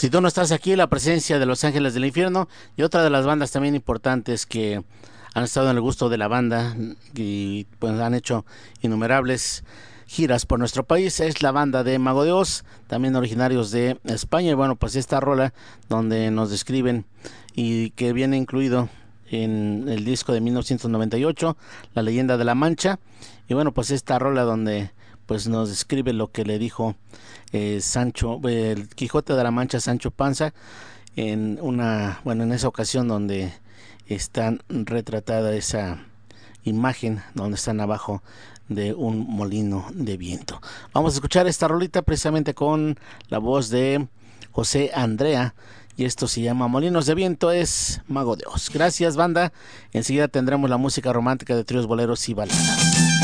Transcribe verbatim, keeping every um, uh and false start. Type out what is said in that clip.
Si tú no estás aquí, la presencia de Los Ángeles del Infierno y otra de las bandas también importantes que han estado en el gusto de la banda y pues han hecho innumerables giras por nuestro país es la banda de Mago de Oz, también originarios de España. Y bueno, pues esta rola donde nos describen y que viene incluido en el disco de mil novecientos noventa y ocho, La Leyenda de la Mancha. Y bueno, pues esta rola donde pues nos describe lo que le dijo eh, Sancho, eh, el Quijote de la Mancha, Sancho Panza, en una, bueno, en esa ocasión donde están retratada esa imagen donde están abajo de un molino de viento. Vamos a escuchar esta rolita precisamente con la voz de José Andrea y esto se llama Molinos de Viento, es Mago de Oz. Gracias, banda. Enseguida tendremos la música romántica de tríos, boleros y baladas.